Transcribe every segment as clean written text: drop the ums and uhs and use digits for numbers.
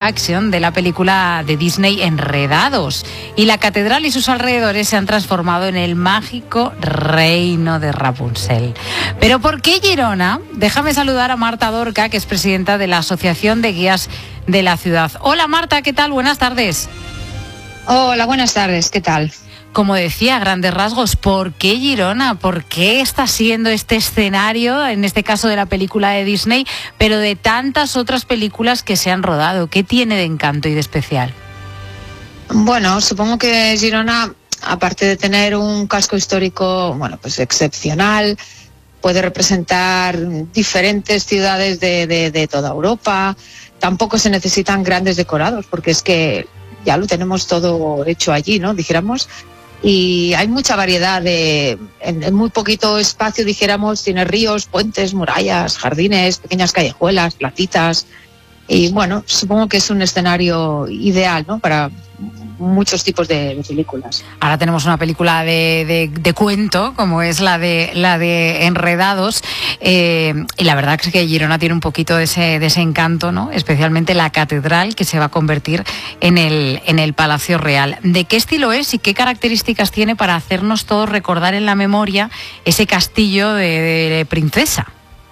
action de la película de Disney Enredados. Y la catedral y sus alrededores se han transformado en el mágico reino de Rapunzel. ¿Pero por qué Girona? Déjame saludar a Marta Dorca, que es presidenta de la Asociación de Guías de la Ciudad. Hola Marta, ¿qué tal? Buenas tardes. Hola, buenas tardes, ¿qué tal? Como decía, a grandes rasgos, ¿por qué Girona? ¿Por qué está siendo este escenario, en este caso de la película de Disney, pero de tantas otras películas que se han rodado? ¿Qué tiene de encanto y de especial? Bueno, supongo que Girona, aparte de tener un casco histórico, bueno, pues excepcional, puede representar diferentes ciudades de toda Europa. Tampoco se necesitan grandes decorados, porque es que ya lo tenemos todo hecho allí, ¿no? Dijéramos. Y hay mucha variedad en muy poquito espacio, dijéramos, tiene ríos, puentes, murallas, jardines, pequeñas callejuelas, placitas. Y bueno, supongo que es un escenario ideal, ¿no?, para muchos tipos de películas. Ahora tenemos una película de cuento, como es la de Enredados, y la verdad es que Girona tiene un poquito de ese encanto, ¿no? Especialmente la catedral, que se va a convertir en el Palacio Real. ¿De qué estilo es y qué características tiene para hacernos todos recordar en la memoria ese castillo de princesa?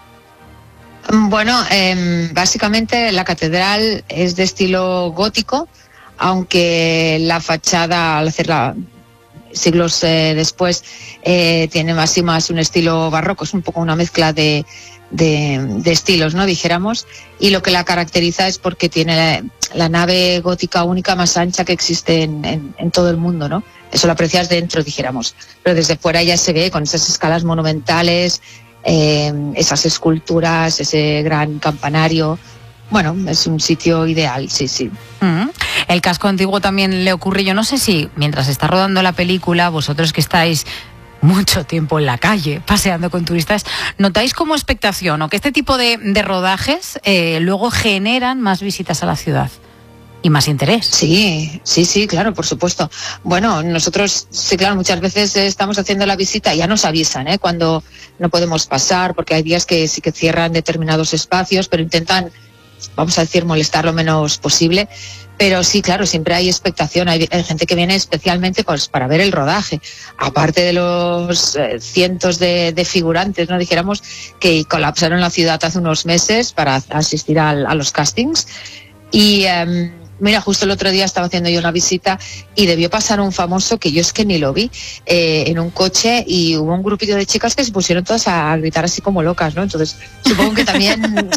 Bueno, básicamente la catedral es de estilo gótico, aunque la fachada, al hacerla siglos después, tiene más y más un estilo barroco. Es un poco una mezcla de estilos, ¿no?, dijéramos. Y lo que la caracteriza es porque tiene la nave gótica única más ancha que existe en todo el mundo, ¿no? Eso lo aprecias dentro, dijéramos. Pero desde fuera ya se ve con esas escalas monumentales, esas esculturas, ese gran campanario. Bueno, es un sitio ideal, sí, sí. El casco antiguo también le ocurre, yo no sé si mientras está rodando la película, vosotros que estáis mucho tiempo en la calle, paseando con turistas, ¿notáis como expectación o que este tipo de rodajes luego generan más visitas a la ciudad y más interés? Sí, claro, por supuesto. Bueno, nosotros, sí, claro, muchas veces estamos haciendo la visita, ya nos avisan, cuando no podemos pasar, porque hay días que sí que cierran determinados espacios, pero intentan, vamos a decir, molestar lo menos posible. Pero sí, claro, siempre hay expectación. Hay gente que viene especialmente pues para ver el rodaje, aparte de los cientos de figurantes, no dijéramos, que colapsaron la ciudad hace unos meses para asistir a los castings. Y mira, justo el otro día estaba haciendo yo una visita y debió pasar un famoso que yo es que ni lo vi, en un coche, y hubo un grupito de chicas que se pusieron todas a gritar así como locas, ¿no? Entonces supongo que también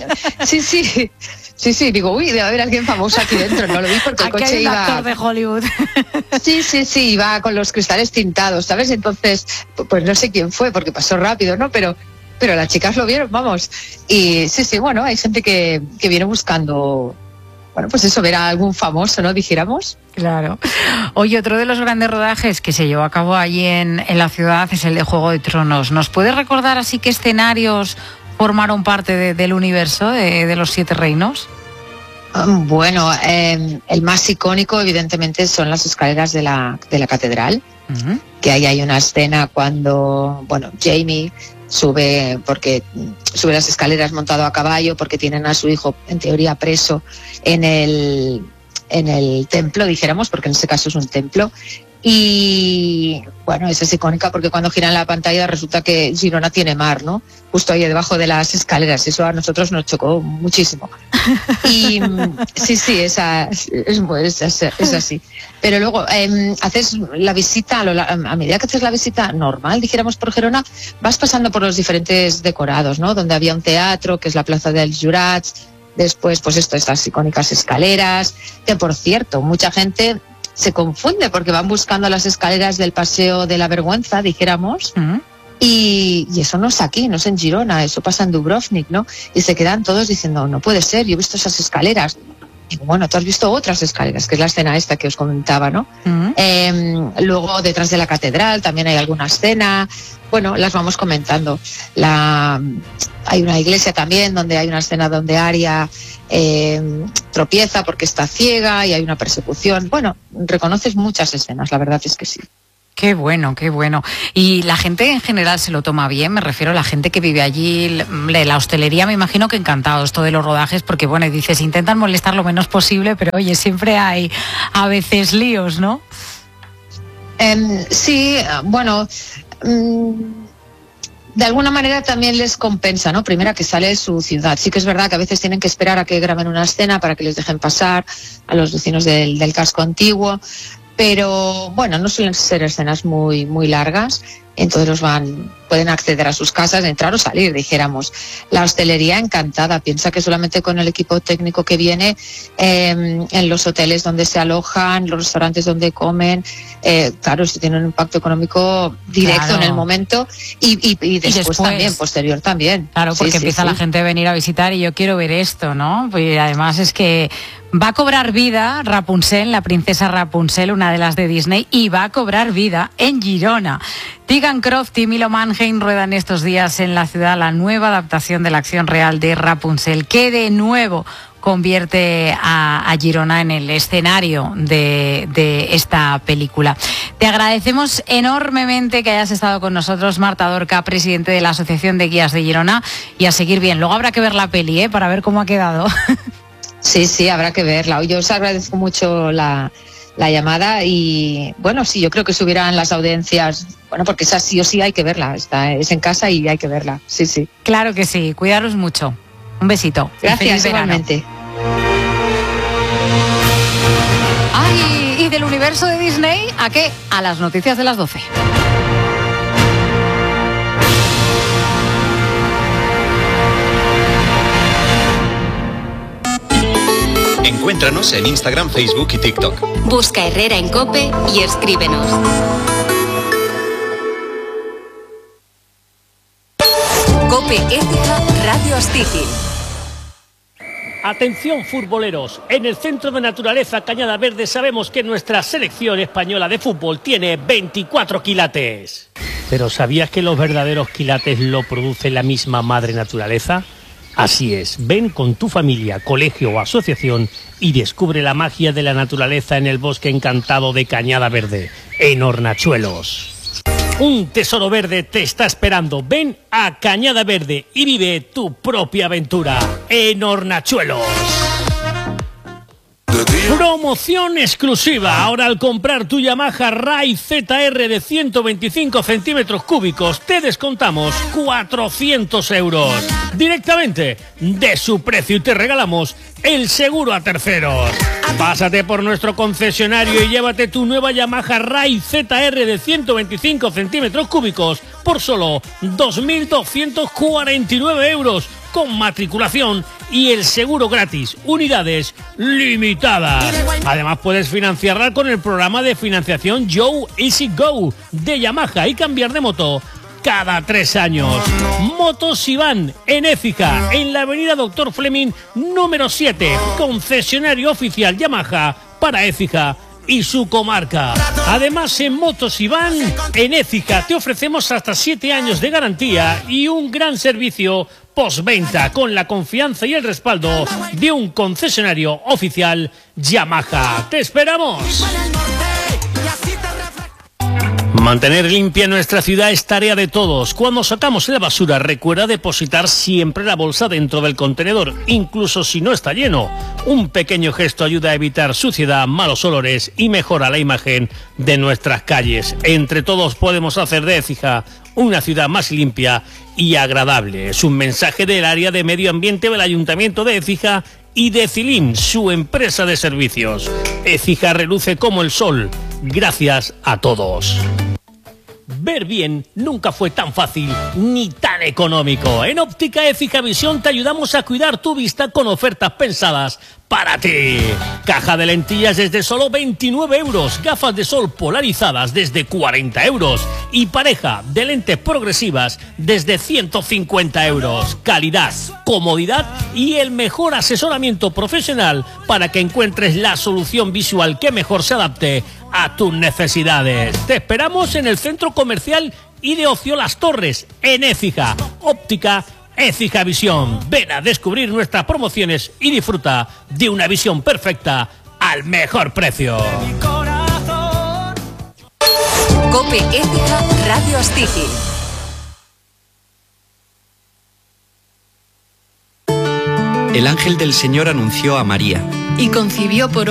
sí, digo, uy, debe haber alguien famoso aquí dentro. No lo vi porque el coche iba... actor de Hollywood. Sí, iba con los cristales tintados, ¿sabes? Entonces, pues no sé quién fue porque pasó rápido, ¿no? Pero las chicas lo vieron, vamos. Y sí, bueno, hay gente que viene buscando... Bueno, pues eso, ver a algún famoso, ¿no?, dijéramos. Claro. Oye, otro de los grandes rodajes que se llevó a cabo allí en la ciudad es el de Juego de Tronos. ¿Nos puedes recordar así qué escenarios formaron parte del universo de los 7 reinos? Bueno, el más icónico, evidentemente, son las escaleras de la catedral. Uh-huh. Que ahí hay una escena cuando, bueno, Jaime sube las escaleras montado a caballo porque tienen a su hijo en teoría preso en el templo, dijéramos, porque en este caso es un templo. Y bueno, esa es icónica porque cuando giran la pantalla resulta que Girona tiene mar, ¿no? Justo ahí debajo de las escaleras. Eso a nosotros nos chocó muchísimo. Y sí, esa es así. Pero luego haces la visita, a medida que haces la visita normal, dijéramos, por Gerona, vas pasando por los diferentes decorados, ¿no? Donde había un teatro, que es la Plaza dels Jurats. Después, pues estas icónicas escaleras, que por cierto, mucha gente se confunde porque van buscando las escaleras del Paseo de la Vergüenza, dijéramos. Uh-huh. Y eso no es aquí, no es en Girona, eso pasa en Dubrovnik, ¿no? Y se quedan todos diciendo, no puede ser, yo he visto esas escaleras. Y bueno, tú has visto otras escaleras, que es la escena esta que os comentaba, ¿no? Uh-huh. Luego, detrás de la catedral también hay alguna escena. Bueno, las vamos comentando. Hay una iglesia también donde hay una escena donde Arya tropieza porque está ciega y hay una persecución. Bueno, reconoces muchas escenas, la verdad es que sí. Qué bueno, qué bueno. Y la gente en general se lo toma bien, me refiero a la gente que vive allí, la hostelería, me imagino que encantados esto de los rodajes, porque bueno, dices, intentan molestar lo menos posible, pero oye, siempre hay a veces líos, ¿no? Sí, bueno, de alguna manera también les compensa, ¿no? Primero que sale de su ciudad. Sí que es verdad que a veces tienen que esperar a que graben una escena para que les dejen pasar a los vecinos del casco antiguo. Pero bueno, no suelen ser escenas muy largas, entonces pueden acceder a sus casas, entrar o salir, dijéramos. La hostelería encantada, piensa que solamente con el equipo técnico que viene, en los hoteles donde se alojan, los restaurantes donde comen, claro, esto tiene un impacto económico directo, claro, en el momento y después también, posterior también. Claro, porque empieza la gente a venir a visitar y yo quiero ver esto, ¿no? Pues además es que va a cobrar vida Rapunzel, la princesa Rapunzel, una de las de Disney, y va a cobrar vida en Girona. Tegan Croft y Milo Mannheim ruedan estos días en la ciudad la nueva adaptación de la acción real de Rapunzel, que de nuevo convierte a Girona en el escenario de esta película. Te agradecemos enormemente que hayas estado con nosotros, Marta Dorca, presidente de la Asociación de Guías de Girona, y a seguir bien. Luego habrá que ver la peli, para ver cómo ha quedado. Sí, habrá que verla. Yo os agradezco mucho la llamada y, bueno, sí, yo creo que subirán las audiencias, bueno, porque esa sí o sí hay que verla, es en casa y hay que verla, sí. Claro que sí, cuidaros mucho. Un besito. Gracias, igualmente. Y del universo de Disney, ¿a qué? A las noticias de las 12. Encuéntranos en Instagram, Facebook y TikTok. Busca Herrera en COPE y escríbenos. COPE Écija Radio Astigil. Atención futboleros, en el Centro de Naturaleza Cañada Verde sabemos que nuestra selección española de fútbol tiene 24 quilates. ¿Pero sabías que los verdaderos quilates lo produce la misma madre naturaleza? Así es, ven con tu familia, colegio o asociación y descubre la magia de la naturaleza en el bosque encantado de Cañada Verde, en Hornachuelos. Un tesoro verde te está esperando. Ven a Cañada Verde y vive tu propia aventura en Hornachuelos. Promoción exclusiva. Ahora al comprar tu Yamaha Rai ZR de 125 centímetros cúbicos te descontamos 400 euros directamente de su precio y te regalamos el seguro a terceros. Pásate por nuestro concesionario y llévate tu nueva Yamaha Rai ZR de 125 centímetros cúbicos por solo 2.249 euros con matriculación y el seguro gratis, unidades limitadas. Además puedes financiarla con el programa de financiación Joe Easy Go de Yamaha y cambiar de moto cada 3 años. Motos Iván en Écija, en la avenida Dr. Fleming número 7, concesionario oficial Yamaha para Écija y su comarca. Además, en Motos Iván en Écija te ofrecemos hasta 7 años de garantía y un gran servicio postventa con la confianza y el respaldo de un concesionario oficial Yamaha. ¡Te esperamos! Mantener limpia nuestra ciudad es tarea de todos. Cuando sacamos la basura, recuerda depositar siempre la bolsa dentro del contenedor, incluso si no está lleno. Un pequeño gesto ayuda a evitar suciedad, malos olores y mejora la imagen de nuestras calles. Entre todos podemos hacer de Écija una ciudad más limpia y agradable. Es un mensaje del área de medio ambiente del Ayuntamiento de Écija y de Cilín, su empresa de servicios. Écija reluce como el sol. Gracias a todos. Ver bien nunca fue tan fácil ni tan económico. En Óptica Écija Visión te ayudamos a cuidar tu vista con ofertas pensadas para ti. Caja de lentillas desde solo 29 euros, gafas de sol polarizadas desde 40 euros y pareja de lentes progresivas desde 150 euros. Calidad, comodidad y el mejor asesoramiento profesional para que encuentres la solución visual que mejor se adapte a tus necesidades. Te esperamos en el Centro Comercial y de Ocio Las Torres, en Écija. Óptica Écija Visión. Ven a descubrir nuestras promociones y disfruta de una visión perfecta al mejor precio. Cope Écija, Radio Astigi. El ángel del Señor anunció a María. Y concibió por